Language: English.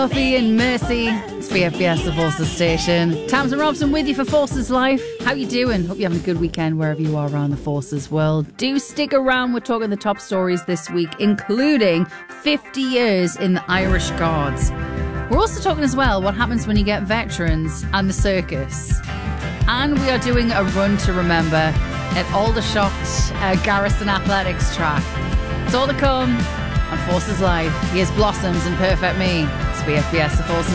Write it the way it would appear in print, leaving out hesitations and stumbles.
Sophie and Mercy, it's BFBS, the Forces Station. Tamsin Robson with you for Forces Life. How you doing? Hope you're having a good weekend wherever you are around the Forces world. Do stick around. We're talking the top stories this week, including 50 years in the Irish Guards. We're also talking as well what happens when you get veterans and the circus. And we are doing a run to remember at Aldershot Garrison Athletics track. It's all to come on Forces Life. Here's Blossoms and Perfect Me. It's BFBS, the Forces